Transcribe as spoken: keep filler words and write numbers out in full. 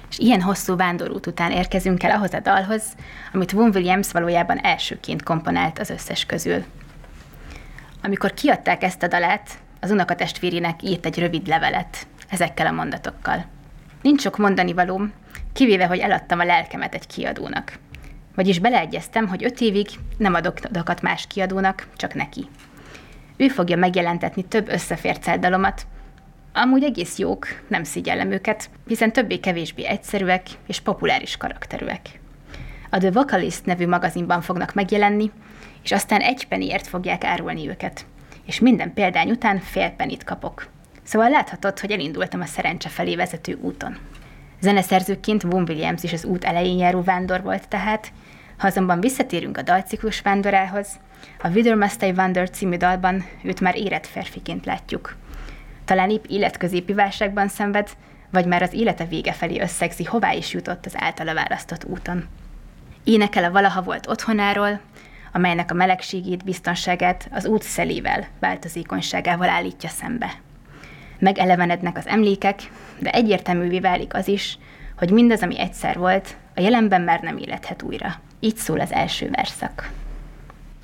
És ilyen hosszú vándorút után érkezünk el ahhoz a dalhoz, amit Vaughan Williams valójában elsőként komponált az összes közül. Amikor kiadták ezt a dalát, az unokatestvérének írt egy rövid levelet ezekkel a mondatokkal. Nincs sok mondani valóm, kivéve, hogy eladtam a lelkemet egy kiadónak. Vagyis beleegyeztem, hogy öt évig nem adok dakat más kiadónak, csak neki. Ő fogja megjelentetni több összefércelt dalomat, amúgy egész jók, nem szégyellem őket, hiszen többé-kevésbé egyszerűek és populáris karakterűek. A The Vocalist nevű magazinban fognak megjelenni, és aztán egy pennyért fogják árulni őket, és minden példány után fél pennyt kapok. Szóval láthatod, hogy elindultam a szerencse felé vezető úton. Zeneszerzőként Vaughan Williams is az út elején járó vándor volt tehát, ha azonban visszatérünk a dalciklus vándorához, a Whither Must I Wander című dalban őt már érett férfiként látjuk. Talán épp életközépi válságban szenved, vagy már az élete vége felé összegzi, hová is jutott az általa választott úton. Énekel a valaha volt otthonáról, amelynek a melegségét, biztonságát az út szelével, változékonyságával állítja szembe. Megelevenednek az emlékek, de egyértelművé válik az is, hogy mindaz, ami egyszer volt, a jelenben már nem élethet újra. Így szól az első verszak.